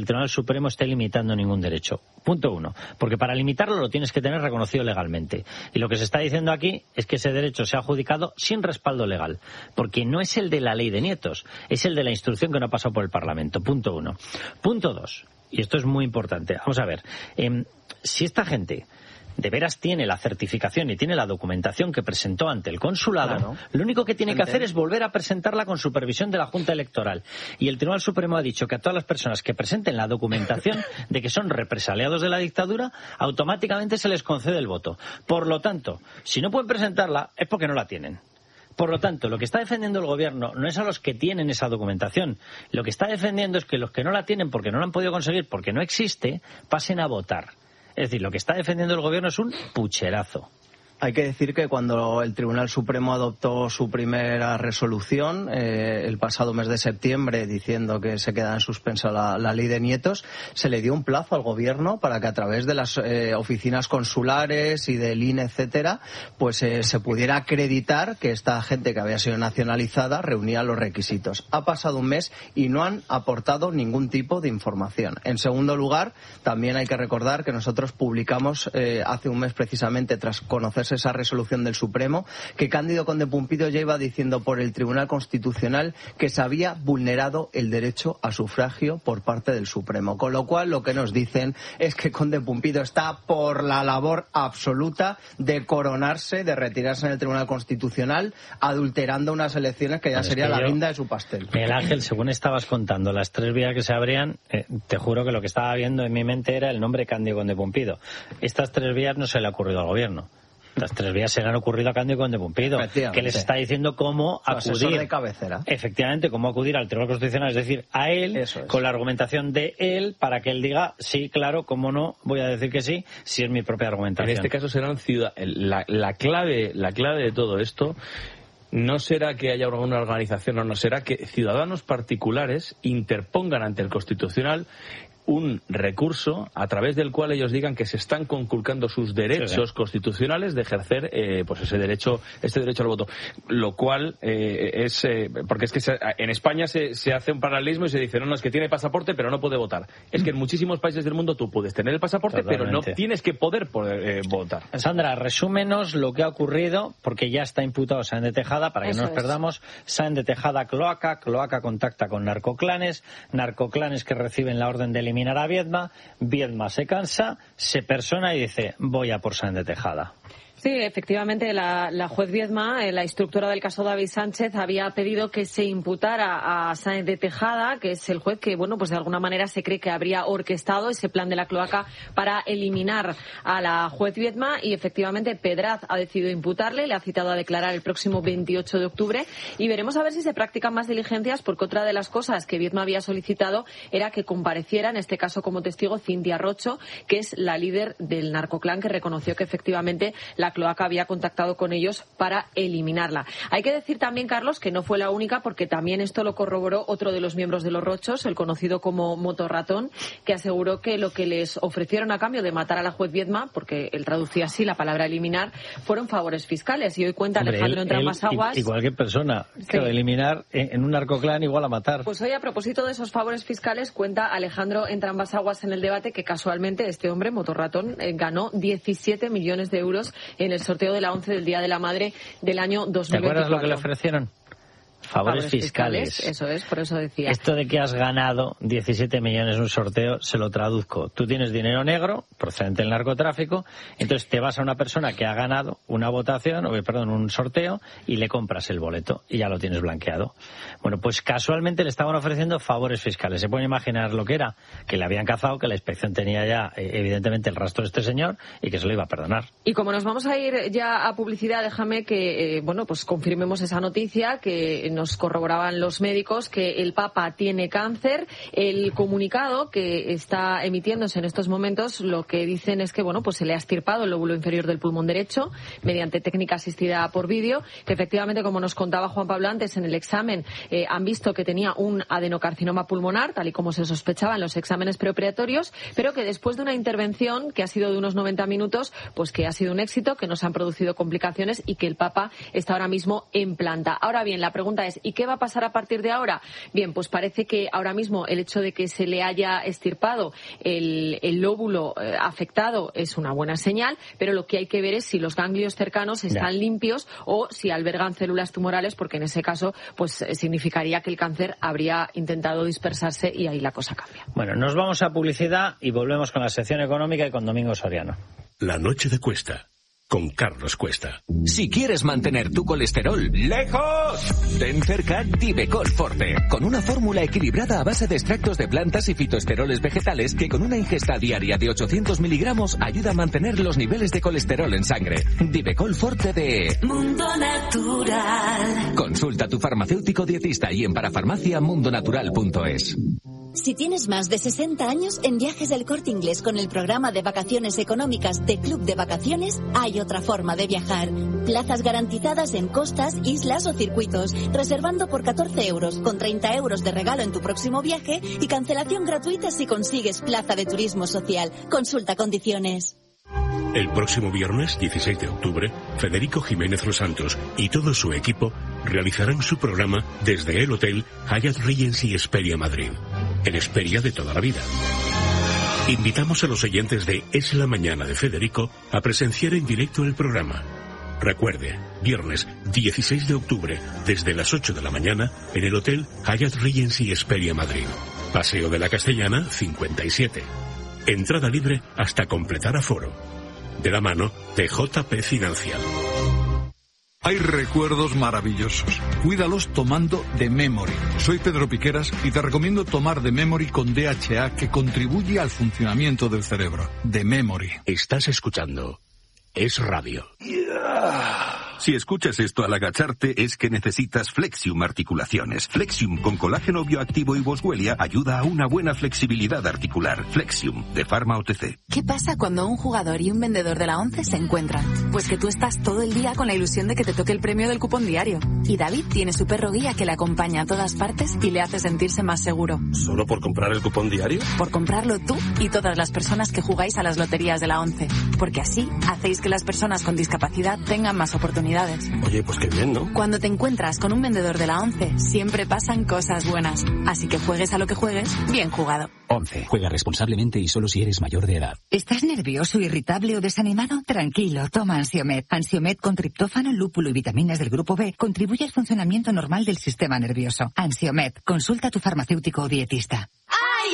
el Tribunal Supremo esté limitando ningún derecho. Punto uno. Porque para limitarlo lo tienes que tener reconocido legalmente. Y lo que se está diciendo aquí es que ese derecho se ha adjudicado sin respaldo legal. Porque no es el de la ley de nietos, es el de la instrucción que no ha pasado por el Parlamento. Punto uno. Punto dos. Y esto es muy importante. Vamos a ver. Si esta gente de veras tiene la certificación y tiene la documentación que presentó ante el consulado, claro, lo único que tiene que hacer es volver a presentarla con supervisión de la Junta Electoral. Y el Tribunal Supremo ha dicho que a todas las personas que presenten la documentación de que son represaliados de la dictadura, automáticamente se les concede el voto. Por lo tanto, si no pueden presentarla, es porque no la tienen. Por lo tanto, lo que está defendiendo el Gobierno no es a los que tienen esa documentación. Lo que está defendiendo es que los que no la tienen porque no la han podido conseguir, porque no existe, pasen a votar. Es decir, lo que está defendiendo el Gobierno es un pucherazo. Hay que decir que cuando el Tribunal Supremo adoptó su primera resolución el pasado mes de septiembre, diciendo que se queda en suspenso la ley de nietos, se le dio un plazo al Gobierno para que a través de las oficinas consulares y del INE, etcétera, pues se pudiera acreditar que esta gente que había sido nacionalizada reunía los requisitos. Ha pasado un mes y no han aportado ningún tipo de información. En segundo lugar, también hay que recordar que nosotros publicamos hace un mes precisamente, tras conocerse esa resolución del Supremo, que Cándido Conde Pumpido ya iba diciendo por el Tribunal Constitucional que se había vulnerado el derecho a sufragio por parte del Supremo. Con lo cual, lo que nos dicen es que Conde Pumpido está por la labor absoluta de coronarse, de retirarse en el Tribunal Constitucional, adulterando unas elecciones que ya sería la guinda de su pastel. Miguel Ángel, según estabas contando las tres vías que se abrían, te juro que lo que estaba viendo en mi mente era el nombre Cándido Conde Pumpido. Estas tres vías no se le ha ocurrido al Gobierno. Las tres vías se le han ocurrido a Cándido Conde Pumpido, que les está diciendo cómo acudir, de cabecera. Efectivamente, cómo acudir al Tribunal Constitucional, es decir, a él, con la argumentación de él, para que él diga, sí, claro, cómo no, voy a decir que sí, si es mi propia argumentación. En este caso serán la clave de todo esto. No será que haya una organización, no será que ciudadanos particulares interpongan ante el Constitucional un recurso a través del cual ellos digan que se están conculcando sus derechos constitucionales de ejercer pues este derecho al voto, lo cual es porque es que en España se hace un paralelismo y se dice no, es que tiene pasaporte pero no puede votar. Es que en muchísimos países del mundo tú puedes tener el pasaporte pero no tienes que poder votar. Sandra, resúmenos lo que ha ocurrido, porque ya está imputado Sáenz de Tejada, para que no nos perdamos. Sáenz de Tejada Cloaca contacta con narcoclanes que reciben la orden de eliminar a Viedma se cansa, se persona y dice, voy a por Sáenz de Tejada. Sí, efectivamente, la juez Viedma, la instructora del caso David Sánchez, había pedido que se imputara a Sáenz de Tejada, que es el juez que, bueno, pues de alguna manera se cree que habría orquestado ese plan de la cloaca para eliminar a la juez Viedma, y efectivamente Pedraz ha decidido imputarle, le ha citado a declarar el próximo 28 de octubre y veremos a ver si se practican más diligencias, porque otra de las cosas que Viedma había solicitado era que compareciera, en este caso como testigo, Cintia Rocho, que es la líder del narcoclán, que reconoció que efectivamente la cloaca había contactado con ellos para eliminarla. Hay que decir también, Carlos, que no fue la única, porque también esto lo corroboró otro de los miembros de los Rochos, el conocido como Motorratón, que aseguró que lo que les ofrecieron a cambio de matar a la juez Viedma, porque él traducía así la palabra eliminar, fueron favores fiscales. Y hoy cuenta Alejandro Entramasaguas. Y cualquier persona, claro, eliminar en un narcoclán igual a matar. Pues hoy, a propósito de esos favores fiscales, cuenta Alejandro Entramasaguas en el debate que casualmente este hombre, Motorratón, ganó 17 millones de euros en el sorteo de la 11 del Día de la Madre del año 2024. ¿Te acuerdas lo que le ofrecieron? Favores fiscales. Eso es, por eso decía. Esto de que has ganado 17 millones en un sorteo, se lo traduzco. Tú tienes dinero negro, procedente del narcotráfico, entonces te vas a una persona que ha ganado una votación, un sorteo, y le compras el boleto y ya lo tienes blanqueado. Bueno, pues casualmente le estaban ofreciendo favores fiscales. ¿Se pueden imaginar lo que era? Que le habían cazado, que la inspección tenía ya, evidentemente, el rastro de este señor y que se lo iba a perdonar. Y como nos vamos a ir ya a publicidad, déjame que, pues confirmemos esa noticia que nos corroboraban los médicos, que el Papa tiene cáncer. El comunicado que está emitiéndose en estos momentos, lo que dicen es que, pues se le ha extirpado el lóbulo inferior del pulmón derecho mediante técnica asistida por vídeo, que efectivamente, como nos contaba Juan Pablo antes, en el examen han visto que tenía un adenocarcinoma pulmonar, tal y como se sospechaba en los exámenes preoperatorios, pero que después de una intervención que ha sido de unos 90 minutos, pues que ha sido un éxito, que no se han producido complicaciones y que el Papa está ahora mismo en planta. Ahora bien, la pregunta pregunta es, ¿y qué va a pasar a partir de ahora? Bien, pues parece que ahora mismo el hecho de que se le haya extirpado el lóbulo afectado es una buena señal, pero lo que hay que ver es si los ganglios cercanos están limpios o si albergan células tumorales, porque en ese caso pues significaría que el cáncer habría intentado dispersarse y ahí la cosa cambia. Bueno, nos vamos a publicidad y volvemos con la sección económica y con Domingo Soriano. La noche de Cuesta, con Carlos Cuesta. Si quieres mantener tu colesterol lejos, ten cerca Divecol Forte, con una fórmula equilibrada a base de extractos de plantas y fitoesteroles vegetales que con una ingesta diaria de 800 miligramos ayuda a mantener los niveles de colesterol en sangre. Divecol Forte de Mundo Natural. Consulta a tu farmacéutico dietista y en parafarmaciamundonatural.es. Si tienes más de 60 años, en Viajes del Corte Inglés con el programa de vacaciones económicas de Club de Vacaciones, hay otra forma de viajar. Plazas garantizadas en costas, islas o circuitos, reservando por 14 euros, con 30 euros de regalo en tu próximo viaje y cancelación gratuita si consigues plaza de turismo social. Consulta condiciones. El próximo viernes, 16 de octubre, Federico Jiménez Los Santos y todo su equipo realizarán su programa desde el Hotel Hyatt Regency Hesperia Madrid, en Hesperia de toda la vida. Invitamos a los oyentes de Es la Mañana de Federico a presenciar en directo el programa. Recuerde, viernes 16 de octubre, desde las 8 de la mañana, en el Hotel Hyatt Regency Hesperia Madrid. Paseo de la Castellana, 57. Entrada libre hasta completar aforo. De la mano de JP Financial. Hay recuerdos maravillosos. Cuídalos tomando The Memory. Soy Pedro Piqueras y te recomiendo tomar The Memory con DHA, que contribuye al funcionamiento del cerebro. The Memory. Estás escuchando Es Radio. Si escuchas esto al agacharte es que necesitas Flexium Articulaciones. Flexium con colágeno bioactivo y boswellia ayuda a una buena flexibilidad articular. Flexium, de Pharma OTC. ¿Qué pasa cuando un jugador y un vendedor de la ONCE se encuentran? Pues que tú estás todo el día con la ilusión de que te toque el premio del cupón diario. Y David tiene su perro guía que le acompaña a todas partes y le hace sentirse más seguro. ¿Solo por comprar el cupón diario? Por comprarlo tú y todas las personas que jugáis a las loterías de la ONCE. Porque así hacéis que las personas con discapacidad tengan más oportunidades. Oye, pues qué bien, ¿no? Cuando te encuentras con un vendedor de la ONCE, siempre pasan cosas buenas. Así que juegues a lo que juegues, bien jugado. ONCE. Juega responsablemente y solo si eres mayor de edad. ¿Estás nervioso, irritable o desanimado? Tranquilo, toma Ansiomed. Ansiomed con triptófano, lúpulo y vitaminas del grupo B contribuye al funcionamiento normal del sistema nervioso. Ansiomed. Consulta a tu farmacéutico o dietista.